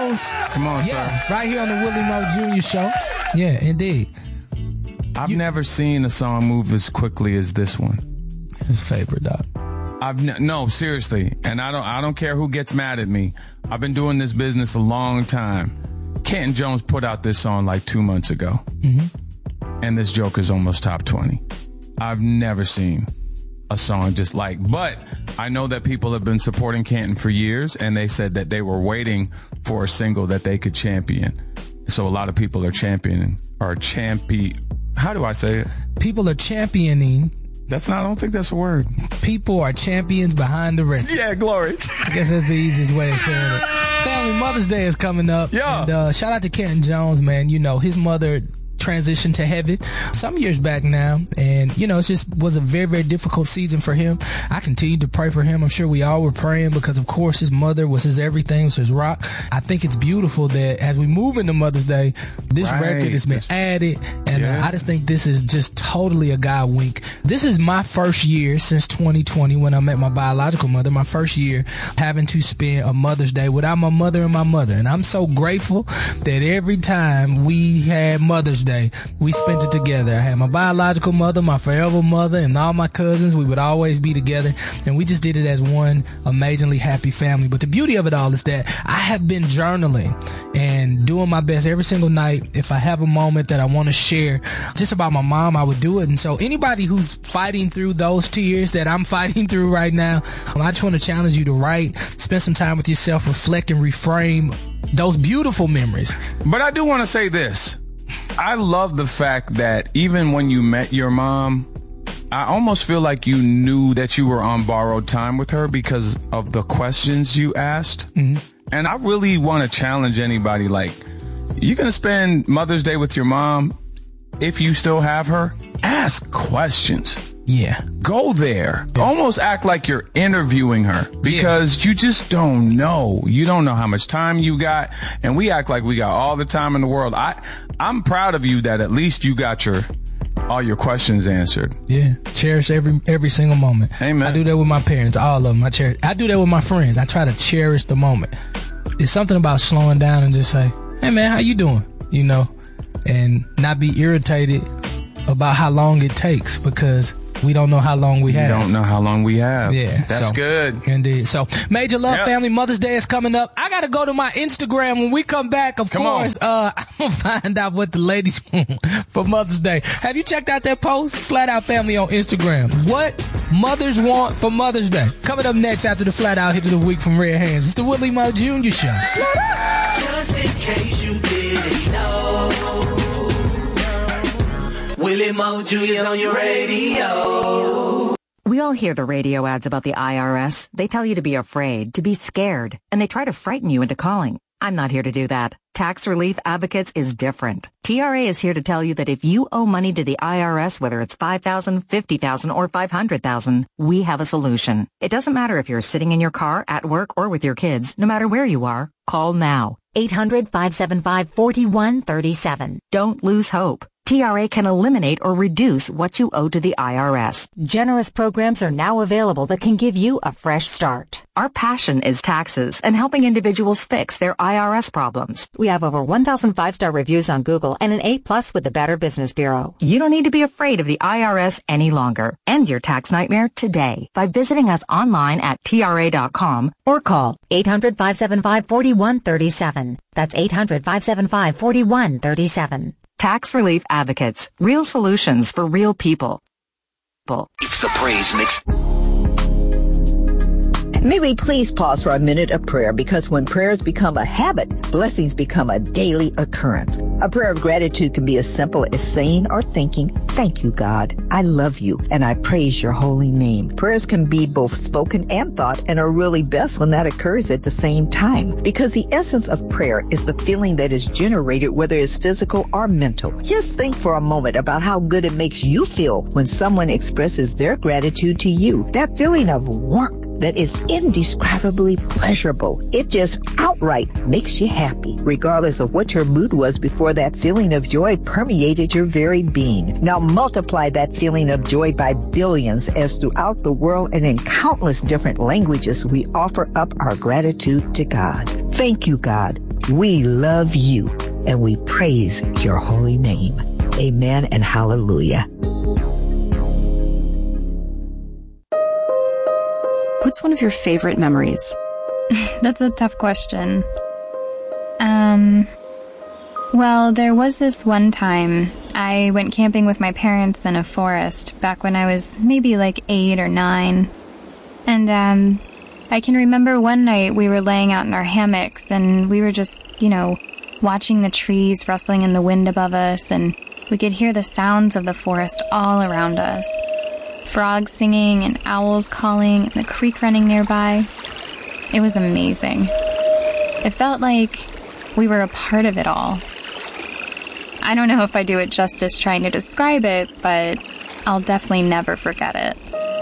Jones. Come on, sir. Right here on the Willie Mo Jr. Show. Yeah, indeed. I've never seen a song move as quickly as this one. His favorite, dog. No, seriously, and I don't care who gets mad at me. I've been doing this business a long time. Canton Jones put out this song like 2 months ago, and this joke is almost top 20. I've never seen a song just like, but I know that people have been supporting Canton for years, and they said that they were waiting for a single that they could champion. So a lot of people are how do I say it? People are championing. I don't think that's a word. People are champions behind the record. Yeah, glory. I guess that's the easiest way of saying it. Family Mother's Day is coming up. Yeah. And shout out to Canton Jones, man. You know, his mother transitioned to heaven some years back now, and it just was a very, very difficult season for him. I continued to pray for him. I'm sure we all were praying because, of course, his mother was his everything, was his rock. I think it's beautiful that as we move into Mother's Day, this record has been added, and I just think this is just totally a God wink. This is my first year since 2020 when I met my biological mother, my first year having to spend a Mother's Day without my mother and my mother, and I'm so grateful that every time we had Mother's Day, we spent it together. I had my biological mother, my forever mother, and all my cousins. We would always be together, and we just did it as one amazingly happy family. But the beauty of it all is that I have been journaling and doing my best every single night. If I have a moment that I want to share just about my mom, I would do it. And so anybody who's fighting through those tears that I'm fighting through right now, I just want to challenge you to write, spend some time with yourself, reflect and reframe those beautiful memories. But I do want to say this. I love the fact that even when you met your mom, I almost feel like you knew that you were on borrowed time with her because of the questions you asked. And I really want to challenge anybody, like, you're going to spend Mother's Day with your mom if you still have her? Ask questions. Yeah. Go there. Yeah. Almost act like you're interviewing her because you just don't know. You don't know how much time you got. And we act like we got all the time in the world. I'm proud of you that at least you got all your questions answered. Yeah. Cherish every single moment. Amen. I do that with my parents, all of them. I do that with my friends. I try to cherish the moment. It's something about slowing down and just say, hey man, how you doing? And not be irritated about how long it takes because we don't know how long we have. We don't know how long we have. Yeah. That's good. Indeed. So, Major Love Family, Mother's Day is coming up. I got to go to my Instagram when we come back. Of course, I'm going to find out what the ladies want for Mother's Day. Have you checked out that post? Flat Out Family on Instagram. What mothers want for Mother's Day. Coming up next after the Flat Out Hit of the Week from Red Hands. It's the Willie Mo Jr. Show. Just in case you didn't know, Willie Mo Jr. is on your radio. We all hear the radio ads about the IRS. They tell you to be afraid, to be scared, and they try to frighten you into calling. I'm not here to do that. Tax Relief Advocates is different. TRA is here to tell you that if you owe money to the IRS, whether it's $5,000, $50,000, or $500,000, we have a solution. It doesn't matter if you're sitting in your car, at work, or with your kids. No matter where you are, call now. 800-575-4137. Don't lose hope. TRA can eliminate or reduce what you owe to the IRS. Generous programs are now available that can give you a fresh start. Our passion is taxes and helping individuals fix their IRS problems. We have over 1,000 5-star reviews on Google and an A+ with the Better Business Bureau. You don't need to be afraid of the IRS any longer. End your tax nightmare today by visiting us online at TRA.com or call 800-575-4137. That's 800-575-4137. Tax Relief Advocates. Real solutions for real people. It's the Praise Mix. May we please pause for a minute of prayer, because when prayers become a habit, blessings become a daily occurrence. A prayer of gratitude can be as simple as saying or thinking, "Thank you, God. I love you and I praise your holy name." Prayers can be both spoken and thought, and are really best when that occurs at the same time, because the essence of prayer is the feeling that is generated, whether it's physical or mental. Just think for a moment about how good it makes you feel when someone expresses their gratitude to you. That feeling of warmth that is indescribably pleasurable. It just outright makes you happy, regardless of what your mood was before that feeling of joy permeated your very being. Now multiply that feeling of joy by billions, as throughout the world and in countless different languages we offer up our gratitude to God. Thank you, God. We love you and we praise your holy name. Amen and hallelujah. What's one of your favorite memories? That's a tough question. Well, there was this one time I went camping with my parents in a forest back when I was maybe like 8 or 9. And I can remember one night we were laying out in our hammocks and we were just, watching the trees rustling in the wind above us, and we could hear the sounds of the forest all around us. Frogs singing and owls calling and the creek running nearby. It was amazing. It felt like we were a part of it all. I don't know if I do it justice trying to describe it, but I'll definitely never forget it.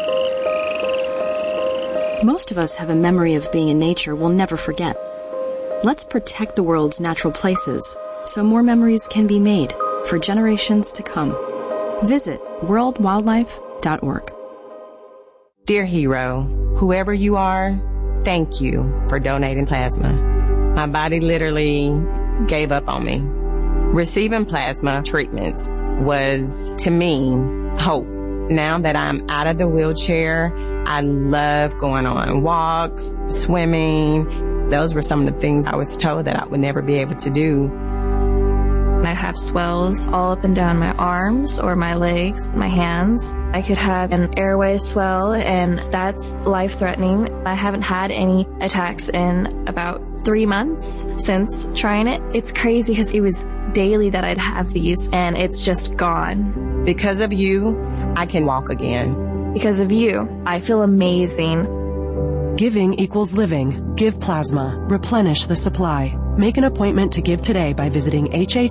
Most of us have a memory of being in nature we'll never forget. Let's protect the world's natural places so more memories can be made for generations to come. Visit worldwildlife.org. Dear hero, whoever you are, thank you for donating plasma. My body literally gave up on me. Receiving plasma treatments was, to me, hope. Now that I'm out of the wheelchair, I love going on walks, swimming. Those were some of the things I was told that I would never be able to do. I have swells all up and down my arms or my legs, my hands. I could have an airway swell, and that's life-threatening. I haven't had any attacks in about 3 months since trying it. It's crazy because it was daily that I'd have these, and it's just gone. Because of you, I can walk again. Because of you, I feel amazing. Giving equals living. Give plasma. Replenish the supply. Make an appointment to give today by visiting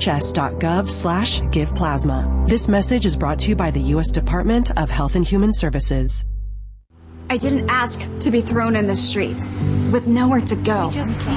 hhs.gov/giveplasma. This message is brought to you by the U.S. Department of Health and Human Services. I didn't ask to be thrown in the streets with nowhere to go.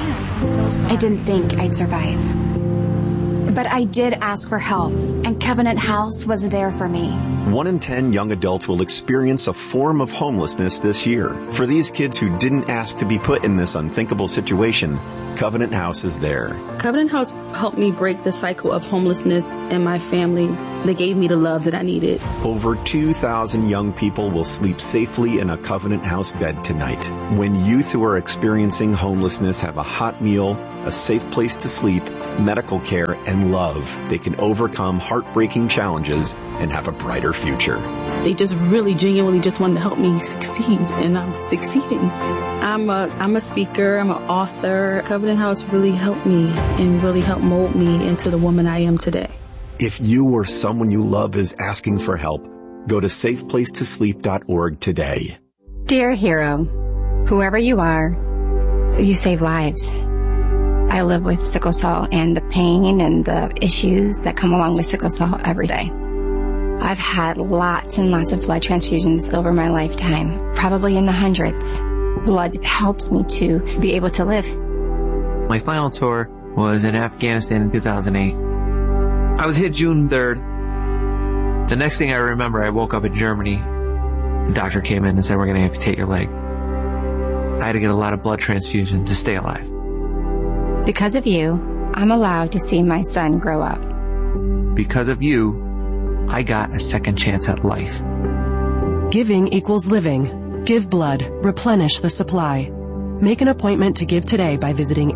I didn't think I'd survive. But I did ask for help, and Covenant House was there for me. 1 in 10 young adults will experience a form of homelessness this year. For these kids who didn't ask to be put in this unthinkable situation, Covenant House is there. Covenant House helped me break the cycle of homelessness in my family. They gave me the love that I needed. Over 2,000 young people will sleep safely in a Covenant House bed tonight. When youth who are experiencing homelessness have a hot meal, a safe place to sleep, medical care, and love, they can overcome heartbreaking challenges and have a brighter future. They just really genuinely just wanted to help me succeed, and I'm succeeding. I'm a speaker, I'm an author. Covenant House really helped me and really helped mold me into the woman I am today. If you or someone you love is asking for help, go to safeplacetosleep.org today. Dear hero, whoever you are, you save lives. I live with sickle cell and the pain and the issues that come along with sickle cell every day. I've had lots and lots of blood transfusions over my lifetime, probably in the hundreds. Blood helps me to be able to live. My final tour was in Afghanistan in 2008. I was hit June 3rd. The next thing I remember, I woke up in Germany. The doctor came in and said, "We're going to amputate your leg." I had to get a lot of blood transfusion to stay alive. Because of you, I'm allowed to see my son grow up. Because of you, I got a second chance at life. Giving equals living. Give blood. Replenish the supply. Make an appointment to give today by visiting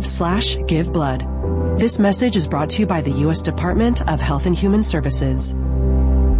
hhs.gov/giveblood. This message is brought to you by the U.S. Department of Health and Human Services.